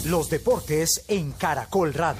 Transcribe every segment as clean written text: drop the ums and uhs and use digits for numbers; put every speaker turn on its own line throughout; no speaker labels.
Los deportes en Caracol Radio.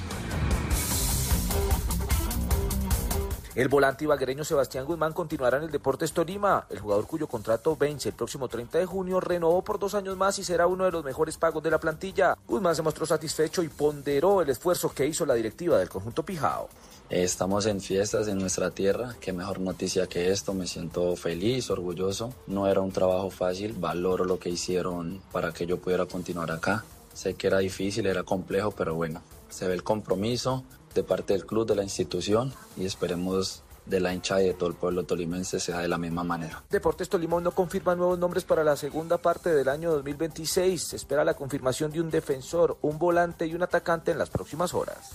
El volante ibaguereño Sebastián Guzmán continuará en el Deportes Tolima. El jugador, cuyo contrato vence el próximo 30 de junio, renovó por 2 años más y será uno de los mejores pagos de la plantilla. Guzmán se mostró satisfecho y ponderó el esfuerzo que hizo la directiva del conjunto Pijao.
Estamos en fiestas en nuestra tierra, qué mejor noticia que esto, me siento feliz, orgulloso. No era un trabajo fácil, valoro lo que hicieron para que yo pudiera continuar acá. Sé que era difícil, era complejo, pero bueno, se ve el compromiso de parte del club, de la institución, y esperemos de la hinchada y de todo el pueblo tolimense sea de la misma manera.
Deportes Tolima no confirma nuevos nombres para la segunda parte del año 2026. Se espera la confirmación de un defensor, un volante y un atacante en las próximas horas.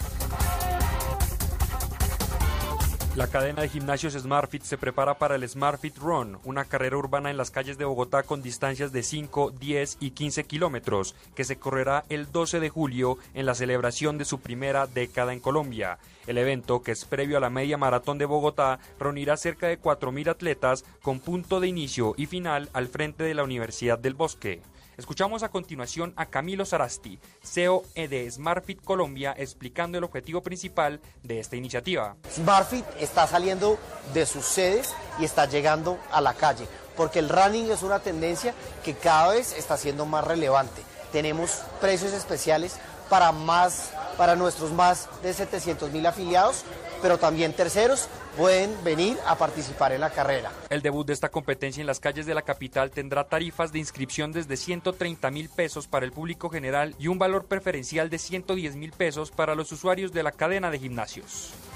La cadena de gimnasios SmartFit se prepara para el SmartFit Run, una carrera urbana en las calles de Bogotá con distancias de 5, 10 y 15 kilómetros, que se correrá el 12 de julio en la celebración de su primera década en Colombia. El evento, que es previo a la media maratón de Bogotá, reunirá cerca de 4.000 atletas con punto de inicio y final al frente de la Universidad del Bosque. Escuchamos a continuación a Camilo Sarasti, CEO de SmartFit Colombia, explicando el objetivo principal de esta iniciativa.
SmartFit está saliendo de sus sedes y está llegando a la calle, porque el running es una tendencia que cada vez está siendo más relevante. Tenemos precios especiales para nuestros más de 700.000 afiliados, pero también terceros pueden venir a participar en la carrera.
El debut de esta competencia en las calles de la capital tendrá tarifas de inscripción desde 130.000 pesos para el público general y un valor preferencial de 110.000 pesos para los usuarios de la cadena de gimnasios.